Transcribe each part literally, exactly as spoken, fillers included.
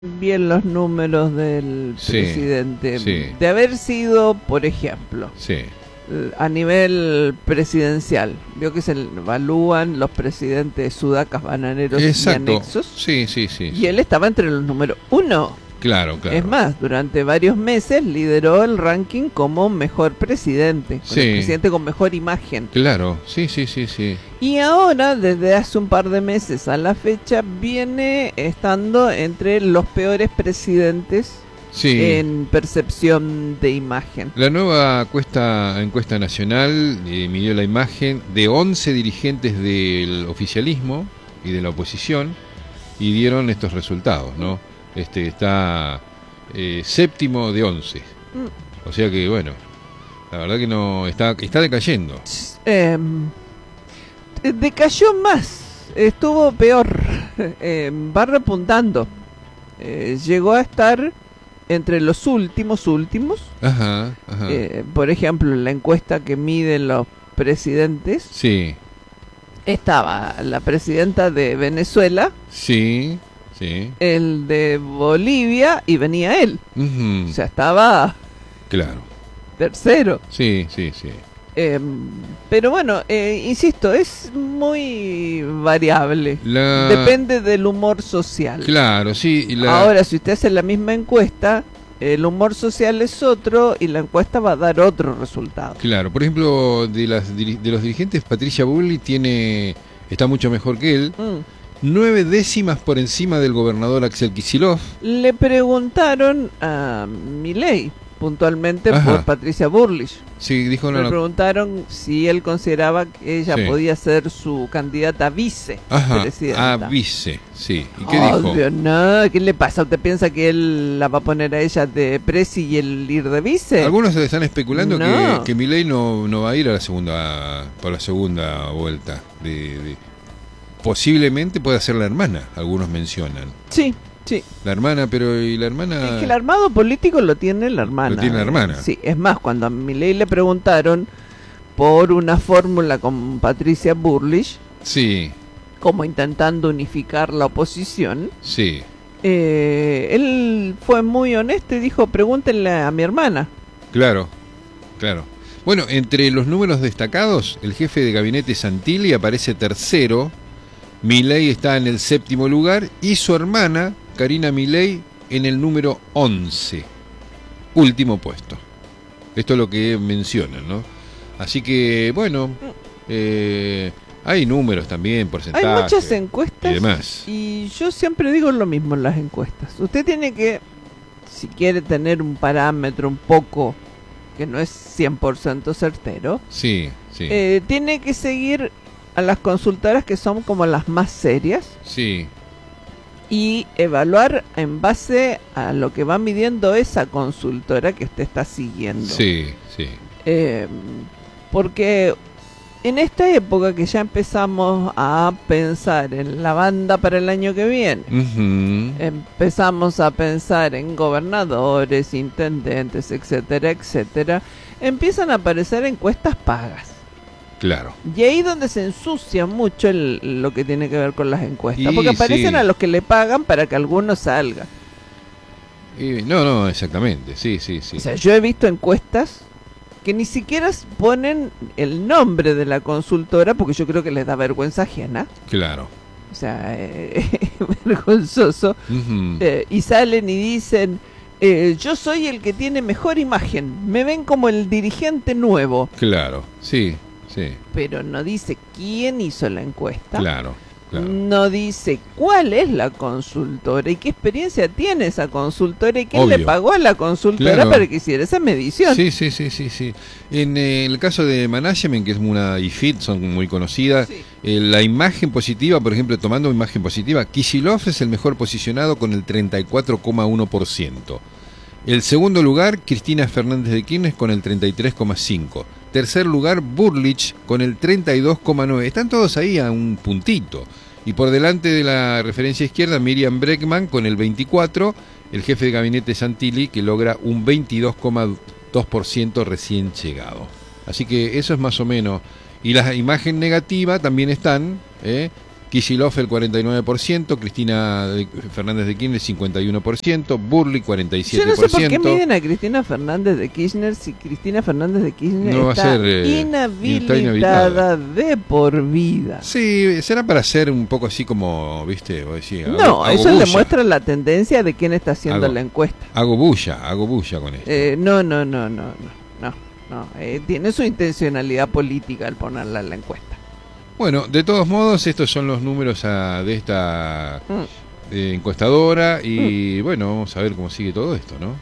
bien los números del Sí, presidente. sí. De haber sido, por ejemplo, Sí, a nivel presidencial, vio que se evalúan los presidentes sudacas, bananeros exacto. y anexos, Sí, sí, sí. y sí. él estaba entre los números uno. Claro, claro. Es más, durante varios meses lideró el ranking como mejor presidente, con Sí. el presidente con mejor imagen. Claro, sí, sí, sí, sí. Y ahora, desde hace un par de meses a la fecha, viene estando entre los peores presidentes Sí. en percepción de imagen. La nueva encuesta, encuesta nacional eh, midió la imagen de once dirigentes del oficialismo y de la oposición y dieron estos resultados, ¿no? Este está eh, séptimo de once. Mm. O sea que, bueno, la verdad que no está está decayendo. Eh, decayó más, estuvo peor, eh, va repuntando. Eh, llegó a estar entre los últimos últimos. Ajá, ajá. Eh, por ejemplo, en la encuesta que miden los presidentes, Sí, estaba la presidenta de Venezuela, sí, sí. el de Bolivia y venía él. Ujú, O sea, estaba claro. tercero. Sí, sí, sí. Eh, pero bueno, eh, insisto, es muy variable. La... Depende del humor social. Claro, sí. Y la... Ahora, si usted hace la misma encuesta, el humor social es otro y la encuesta va a dar otro resultado. Claro, por ejemplo, de las diri- de los dirigentes, Patricia Bullrich tiene está mucho mejor que él, Mm. nueve décimas por encima del gobernador Axel Kicillof. Le preguntaron a Milei puntualmente Ajá. por Patricia Bullrich. Sí, dijo no, Le no. preguntaron si él consideraba que ella Sí. podía ser su candidata a Ajá, vicepresidenta. a vice, sí. ¿Y qué Obvio, dijo? no, ¿qué le pasa? ¿Usted piensa que él la va a poner a ella de presi y el ir de vice? Algunos están especulando No. que, que Milei no, no va a ir a la segunda por la segunda vuelta. De, de- posiblemente pueda ser la hermana, algunos mencionan. Sí, sí. La hermana, pero ¿y la hermana? Es que el armado político lo tiene la hermana. Lo tiene la hermana. Sí, es más, cuando a Milei le preguntaron por una fórmula con Patricia Bullrich, Sí, como intentando unificar la oposición, sí. eh, él fue muy honesto y dijo, pregúntenle a mi hermana. Claro, claro. Bueno, entre los números destacados, el jefe de gabinete Santilli aparece tercero, Milei está en el séptimo lugar y su hermana, Karina Milei, en el número once, último puesto. Esto es lo que mencionan, ¿no? Así que, bueno, eh, hay números también, porcentajes. Hay muchas encuestas y demás. y yo siempre digo lo mismo en las encuestas. Usted tiene que, si quiere tener un parámetro un poco que no es cien por ciento certero, Sí, sí, eh, tiene que seguir a las consultoras que son como las más serias sí, y evaluar en base a lo que va midiendo esa consultora que usted está siguiendo. sí, sí. Eh, porque en esta época que ya empezamos a pensar en la banda para el año que viene, Ujú. empezamos a pensar en gobernadores, intendentes, etcétera, etcétera, empiezan a aparecer encuestas pagas. Claro. Y ahí donde se ensucia mucho el- lo que tiene que ver con las encuestas, Y porque aparecen sí. a los que le pagan para que alguno salga. Y- no, no, exactamente, sí, sí, sí. O sea, yo he visto encuestas que ni siquiera ponen el nombre de la consultora, porque yo creo que les da vergüenza ajena. Claro. O sea, eh, vergonzoso. Ujú. Eh, y salen y dicen, eh, yo soy el que tiene mejor imagen, me ven como el dirigente nuevo, Claro, sí, sí, pero no dice quién hizo la encuesta, claro, claro. no dice cuál es la consultora y qué experiencia tiene esa consultora y quién Obvio. le pagó a la consultora Claro. para que hiciera esa medición. Sí, sí, sí, sí, sí. En eh, el caso de Management, que es una I F I T, son muy conocidas, Sí. eh, la imagen positiva, por ejemplo, tomando imagen positiva, Kicillof es el mejor posicionado con el treinta y cuatro coma uno por ciento. El segundo lugar, Cristina Fernández de Kirchner con el treinta y tres coma cinco por ciento. Tercer lugar, Bullrich con el treinta y dos coma nueve por ciento. Están todos ahí a un puntito. Y por delante de la referencia izquierda, Miriam Bregman con el veinticuatro por ciento, el jefe de gabinete Santilli, que logra un veintidós coma dos por ciento recién llegado. Así que eso es más o menos. Y la imagen negativa también están, ¿eh? Kicillof el cuarenta y nueve por ciento, Cristina de- Fernández de Kirchner cincuenta y uno por ciento, Burley cuarenta y Yo siete no por sé por ciento. qué miden a Cristina Fernández de Kirchner si Cristina Fernández de Kirchner No va a está, ser, eh, inhabilitada está inhabilitada. de por vida. Sí, será para hacer un poco así como, viste, vos decís, hago- No, hago eso bulla, le muestra la tendencia de quién está haciendo Hago- la encuesta. Hago bulla, hago bulla con esto. Eh, no, no, no, no, no, no, no. Eh, tiene su intencionalidad política al ponerla en la encuesta. Bueno, de todos modos, estos son los números ah, de esta Mm. eh, encuestadora y bueno, vamos a ver cómo sigue todo esto, ¿no?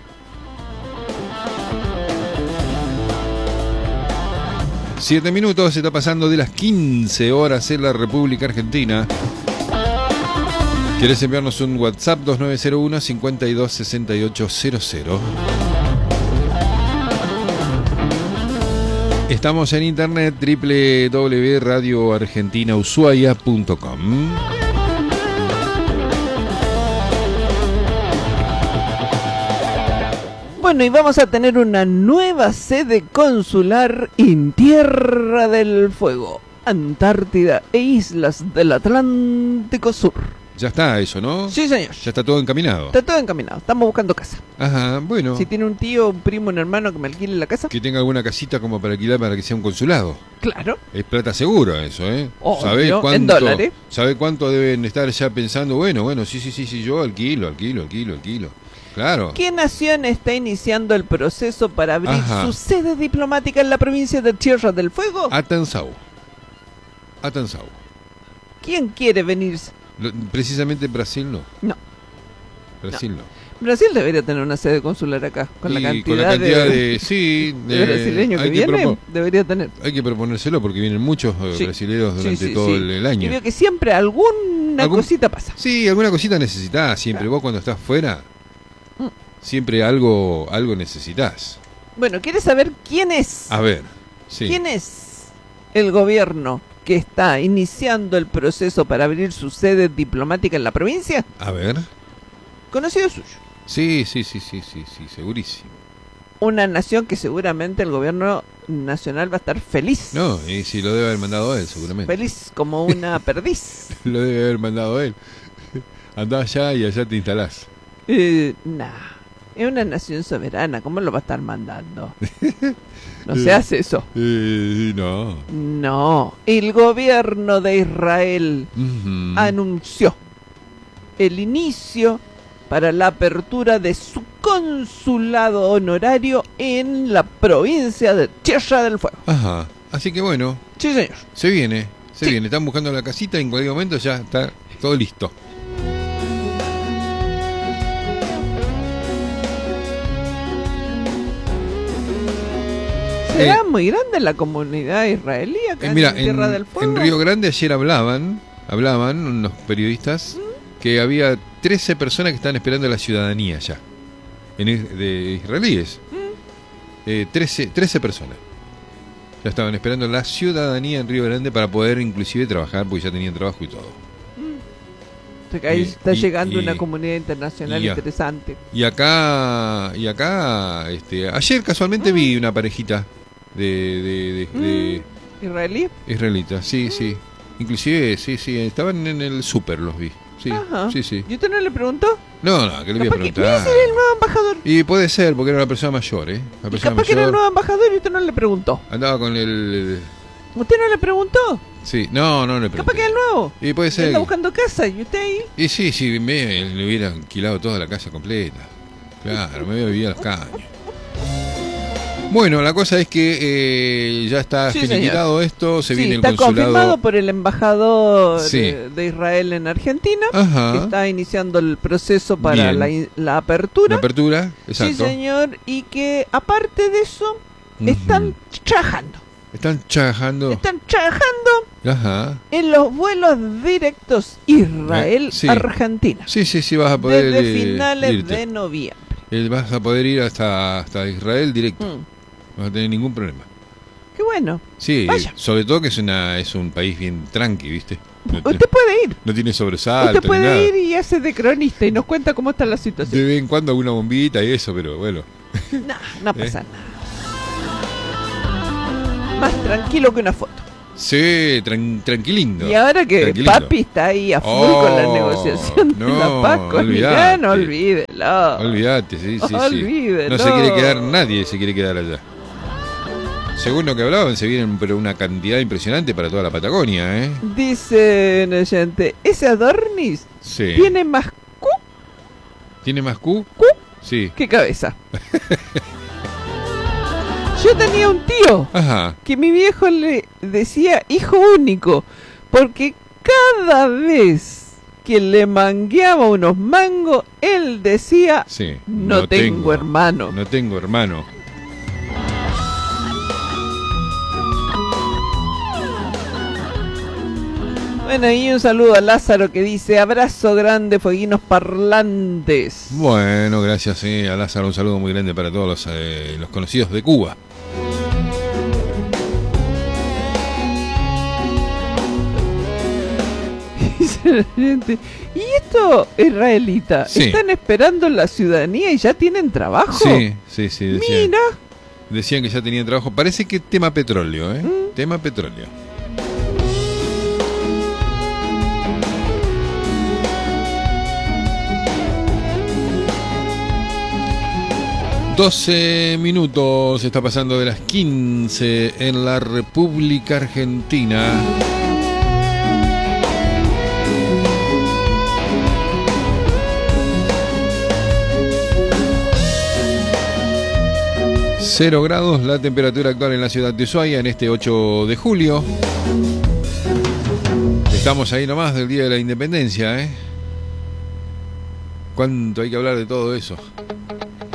Siete minutos, se está pasando de las quince horas en la República Argentina. ¿Quieres enviarnos un WhatsApp? Dos nueve cero uno, cinco dos seis ocho cero cero. Estamos en internet, doble u doble u doble u punto radio argentina ushuaia punto com. Bueno, y vamos a tener una nueva sede consular en Tierra del Fuego, Antártida e islas del Atlántico Sur. Ya está eso, ¿no? Sí, señor. Ya está todo encaminado. Está todo encaminado. Estamos buscando casa. Ajá, bueno. Si tiene un tío, un primo, un hermano que me alquile la casa, Que tenga alguna casita como para alquilar para que sea un consulado. claro. Es plata seguro eso, ¿eh? Obvio, ¿Sabe en cuánto, dólares. ¿Sabe cuánto deben estar ya pensando? Bueno, bueno, sí, sí, sí, sí, yo alquilo, alquilo, alquilo, alquilo. Claro. ¿Qué nación está iniciando el proceso para abrir Ajá. su sede diplomática en la provincia de Tierra del Fuego? Atansau. Atansau. ¿Quién quiere venirse? Lo- Precisamente Brasil no. No. Brasil no. Brasil debería tener una sede consular acá, con la Y cantidad, con la cantidad de, de, sí, de brasileños que hay que vienen, propo- debería tener. hay que proponérselo porque vienen muchos eh, Sí. brasileños Sí, durante sí, todo sí. el, el Y año. veo que siempre alguna ¿Algún- cosita pasa. Sí, alguna cosita necesitas siempre. Claro. Vos cuando estás fuera, Mm. siempre algo algo necesitas. Bueno, ¿quieres saber quién es? A ver, sí. ¿Quién es el gobierno que está iniciando el proceso para abrir su sede diplomática en la provincia? A ver. Conocido suyo. Sí, sí, sí, sí, sí, sí, segurísimo. Una nación que seguramente el gobierno nacional va a estar feliz. No, y si lo debe haber mandado él, seguramente. Feliz como una perdiz. Lo debe haber mandado él. Andá allá y allá te instalás. Eh, nah, es una nación soberana, ¿cómo lo va a estar mandando? No se hace eso. Eh, no. No, el gobierno de Israel Ujú. anunció el inicio para la apertura de su consulado honorario en la provincia de Tierra del Fuego. Ajá. Así que bueno, Sí, señor. se viene, se Sí. viene. Están buscando la casita y en cualquier momento ya está todo listo. ¿Será Eh, muy grande la comunidad israelí acá Eh, mira, en Tierra en, del Fuego? en Río Grande ayer hablaban, hablaban unos periodistas que había trece personas que estaban esperando la ciudadanía ya, en, is- de israelíes. Eh, trece, trece personas. Ya estaban esperando la ciudadanía en Río Grande para poder inclusive trabajar, porque ya tenían trabajo y todo. O sea que ahí y- está y- llegando y- una comunidad internacional y ya. interesante. Y acá, y acá, este, ayer casualmente vi una parejita de, de, de- de ¿Israelí? israelitas, sí, sí. Inclusive, sí, sí, estaban en el súper, los vi. Sí, Ajá. sí, sí. ¿Y usted no le preguntó? No, no, que le voy a Capaz que preguntar. ese era el nuevo embajador. Y puede ser, porque era una persona mayor, ¿eh? Una Y persona capaz que era el mayor. nuevo embajador y usted no le preguntó. Andaba con el... ¿Usted no le preguntó? Sí, no, no le Capaz pregunté. que era el nuevo. Y puede Y ser. anda buscando casa y usted ahí. Y sí, sí, me, le hubiera alquilado toda la casa completa. Claro, me voy a vivir a las cañas. Bueno, la cosa es que eh, ya está Sí, finiquitado esto, se Sí, viene el está consulado. confirmado por el embajador Sí. de, de Israel en Argentina, que Ajá, está iniciando el proceso para Bien. la, in- la apertura. la apertura, Sí, exacto. señor, y que aparte de eso, Ujú. están trabajando. Están trabajando. Están trabajando Ajá. en los vuelos directos Israel-Argentina. Sí, sí, sí, vas a poder Desde eh, finales irte. de noviembre. Eh, Vas a poder ir hasta, hasta Israel directo. Mm, No vas a tener ningún problema. qué bueno. Sí, Vaya. sobre todo que es una es un país bien tranqui, ¿viste? No, te- Usted puede ir. no tiene sobresalto Usted ni nada. puede ir y hace de cronista y nos cuenta cómo está la De situación. vez en cuando alguna bombita y eso, pero bueno. No, no pasa ¿Eh? nada. Más tranquilo que una foto. Sí, tran tranquilindo. Y ahora que tranquilindo. papi está ahí a full Oh, con la negociación de no, la paz con olvidate. Irán, olvídelo. Olvídate, sí, sí, sí. Olvídelo. No se quiere quedar, nadie se quiere quedar allá. Según lo que hablaban, se vienen pero una cantidad impresionante para toda la Patagonia, ¿eh? Dice un oyente, ese Adornis Sí. tiene más cu ¿Tiene más Q? ¿Cu? Sí. que cabeza. Yo tenía un tío Ajá. que mi viejo le decía hijo único, porque cada vez que le mangueaba unos mangos, él decía, Sí. no, tengo, hermano. No tengo hermano. Bueno, y un saludo a Lázaro que dice, abrazo grande, fueguinos parlantes. Bueno, gracias sí, a Lázaro, un saludo muy grande para todos los, eh, los conocidos de Cuba. Dice el oyente, ¿y esto, israelita? Sí. ¿Están esperando la ciudadanía y ya tienen trabajo? Sí, sí, sí. Decían, Mira. decían que ya tenían trabajo. Parece que tema petróleo, ¿eh? Mm. Tema petróleo. doce minutos está pasando de las quince en la República Argentina. Cero grados la temperatura actual en la ciudad de Ushuaia en este ocho de julio. Estamos ahí nomás del Día de la Independencia, ¿eh? ¿Cuánto hay que hablar de todo eso?